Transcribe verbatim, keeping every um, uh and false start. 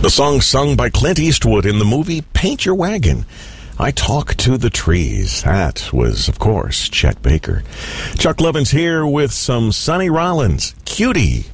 The song sung by Clint Eastwood in the movie Paint Your Wagon. I Talk to the Trees. That was, of course, Chet Baker. Chuck Levin's here with some Sonny Rollins. Cutie.